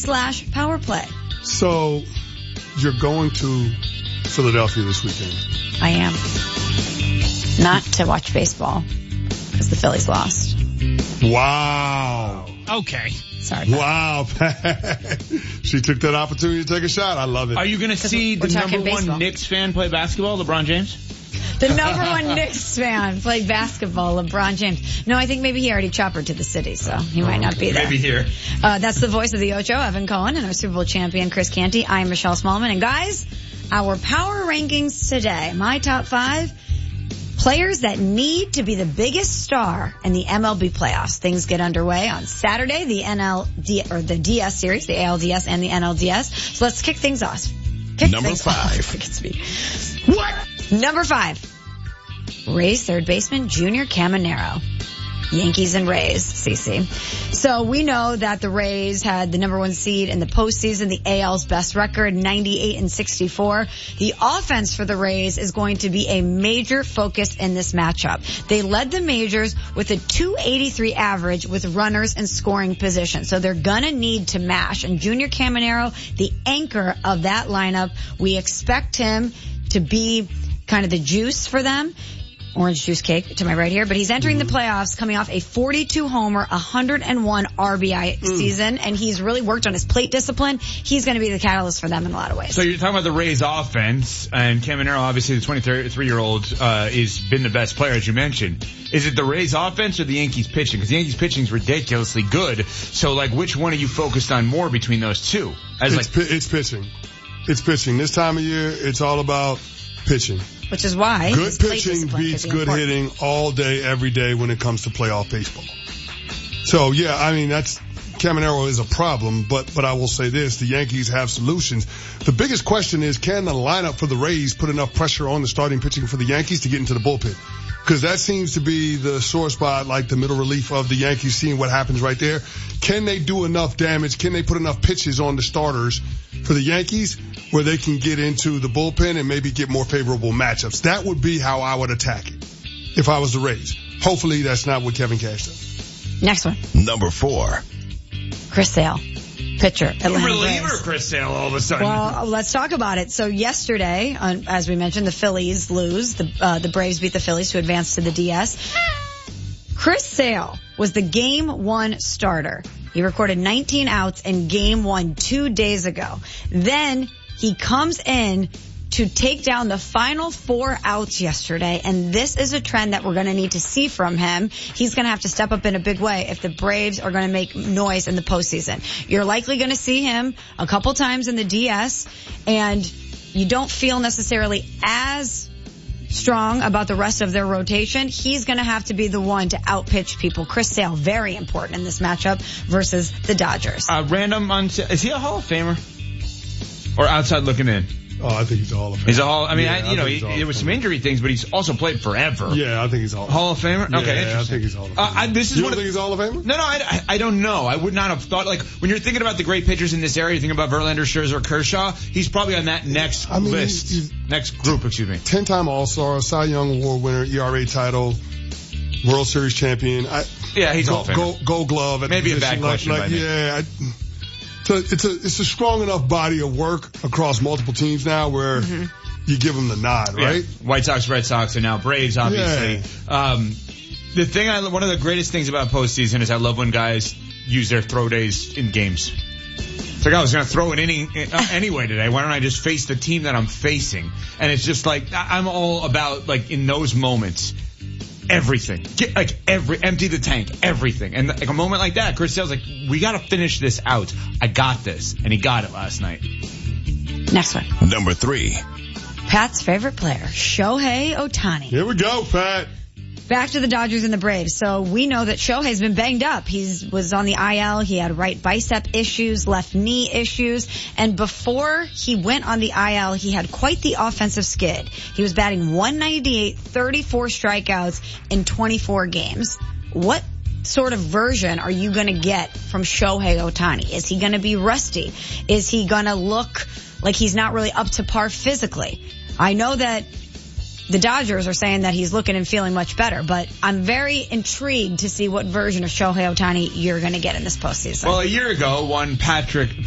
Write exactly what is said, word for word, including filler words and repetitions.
slash power play. So, you're going to Philadelphia this weekend? I am. Not to watch baseball, because the Phillies lost. Wow. Okay. Sorry. Pat. Wow, Pat. She took that opportunity to take a shot. I love it. Are you going to see the number baseball. one Knicks fan play basketball, LeBron James? The number one Knicks fan played basketball, LeBron James. No, I think maybe he already choppered to the city, so he might not be there. Maybe here. Uh, that's the voice of the Ocho, Evan Cohen, and our Super Bowl champion, Chris Canty. I'm Michelle Smallman. And guys, our power rankings today. My top five players that need to be the biggest star in the M L B playoffs. Things get underway on Saturday, the N L D, or the D S series, the A L D S and the N L D S. So let's kick things off. Kick Number things five. Off. I can speak. What? Number five. Rays third baseman Junior Caminero. Yankees and Rays, Cece. So we know that the Rays had the number one seed in the postseason, the A L's best record, ninety-eight and sixty-four. The offense for the Rays is going to be a major focus in this matchup. They led the majors with a two eighty-three average with runners in scoring position. So they're gonna need to mash. And Junior Caminero, the anchor of that lineup, we expect him to be kind of the juice for them. Orange juice cake to my right here, but he's entering the playoffs coming off a forty-two homer, one hundred one R B I mm. season, and he's really worked on his plate discipline. He's going to be the catalyst for them in a lot of ways. So you're talking about the Rays offense, and Caminero, obviously the twenty-three-year-old, uh, is been the best player, as you mentioned. Is it the Rays offense or the Yankees pitching? Because the Yankees pitching is ridiculously good. So, like, which one are you focused on more between those two? As it's, like, pi- it's pitching. It's pitching. This time of year, it's all about pitching. Which is why good pitching beats good important. hitting all day, every day when it comes to playoff baseball. So, yeah, I mean, that's Caminero is a problem, but but I will say this, the Yankees have solutions. The biggest question is, can the lineup for the Rays put enough pressure on the starting pitching for the Yankees to get into the bullpen? Because that seems to be the sore spot, like the middle relief of the Yankees, seeing what happens right there. Can they do enough damage? Can they put enough pitches on the starters for the Yankees where they can get into the bullpen and maybe get more favorable matchups? That would be how I would attack it if I was the Rays. Hopefully that's not what Kevin Cash does. Next one. Number four. Chris Sale. Pitcher, Atlanta reliever Braves. Chris Sale all of a sudden. Well, let's talk about it. So yesterday, uh, as we mentioned, the Phillies lose. The, uh, the Braves beat the Phillies to advance to the D S. Chris Sale was the game one starter. He recorded nineteen outs in game one two days ago. Then he comes in to take down the final four outs yesterday, and this is a trend that we're going to need to see from him. He's going to have to step up in a big way if the Braves are going to make noise in the postseason. You're likely going to see him a couple times in the D S, and you don't feel necessarily as strong about the rest of their rotation. He's going to have to be the one to outpitch people. Chris Sale, very important in this matchup versus the Dodgers. Uh, random, on, is he a Hall of Famer? Or outside looking in? Oh, I think he's a Hall of Famer. He's a Hall. I mean, yeah, I, you I know, he, there was some injury things, but he's also played forever. Yeah, I think he's Hall. Hall of Famer. Yeah, okay, yeah, I think he's Hall of Famer. Uh, I, this is you one don't think he's Hall of Famer? No, no, I, I, I don't know. I would not have thought, like, when you're thinking about the great pitchers in this area, you think about Verlander, Scherzer, Kershaw. He's probably on that next I mean, list, he's, he's next group. Excuse me. Ten-time All-Star, Cy Young Award winner, E R A title, World Series champion. I, yeah, he's go, Hall of Famer. Gold, gold glove. At Maybe the a bad like, question like, by me. Yeah. I, it's a, it's a it's a strong enough body of work across multiple teams now where mm-hmm. you give them the nod, right? Yeah. White Sox, Red Sox, and now Braves, obviously. Yeah. Um, the thing I, one of the greatest things about postseason is I love when guys use their throw days in games. It's like, I was going to throw an inning uh, anyway today. Why don't I just face the team that I'm facing? And it's just like, I'm all about, like, in those moments, everything. Get, like, every, empty the tank, everything. And like a moment like that, Chris Sale's like, we got to finish this out. I got this. And he got it last night. Next one. Number three. Pat's favorite player, Shohei Ohtani. Here we go, Pat. Back to the Dodgers and the Braves. So we know that Shohei's been banged up. He was on the I L. He had right bicep issues, left knee issues. And before he went on the I L, he had quite the offensive skid. He was batting one ninety-eight, thirty-four strikeouts in twenty-four games. What sort of version are you going to get from Shohei Ohtani? Is he going to be rusty? Is he going to look like he's not really up to par physically? I know that the Dodgers are saying that he's looking and feeling much better, but I'm very intrigued to see what version of Shohei Ohtani you're going to get in this postseason. Well, a year ago, one Patrick